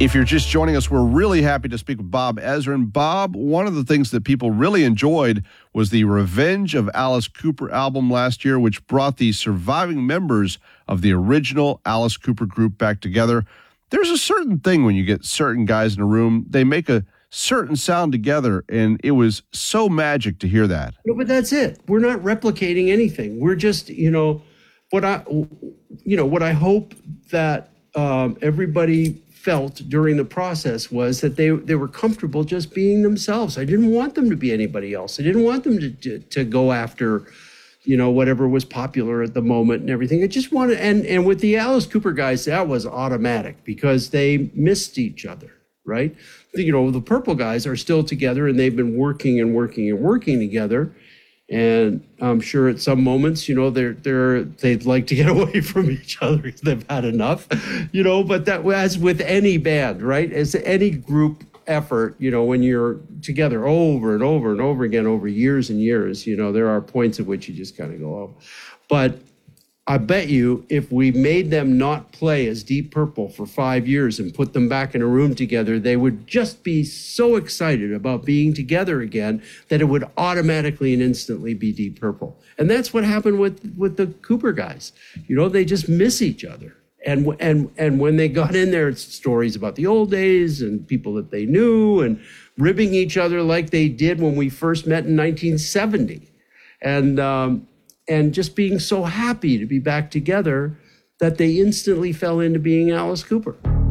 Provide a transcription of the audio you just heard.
If you're just joining us, we're really happy to speak with Bob Ezrin. Bob, one of the things that people really enjoyed was the Revenge of Alice Cooper album last year, which brought the surviving members of the original Alice Cooper group back together. There's a certain thing when you get certain guys in a room, they make a certain sound together, and it was so magic to hear that. No, but that's it. We're not replicating anything. We're just, what I hope that everybody felt during the process was that they were comfortable just being themselves. I didn't want them to be anybody else. I didn't want them to go after, whatever was popular at the moment and everything. I just wanted, and with the Alice Cooper guys, that was automatic because they missed each other, right? The Purple guys are still together and they've been working together. And I'm sure at some moments, they'd like to get away from each other because they've had enough, but that as with any band, right? As any group effort, when you're together over and over and over again, over years and years, there are points at which you just kind of go, oh. But I bet you if we made them not play as Deep Purple for 5 years and put them back in a room together, they would just be so excited about being together again that it would automatically and instantly be Deep Purple. And that's what happened with the Cooper guys. They just miss each other. And when they got in there, it's stories about the old days and people that they knew and ribbing each other like they did when we first met in 1970. And just being so happy to be back together that they instantly fell into being Alice Cooper.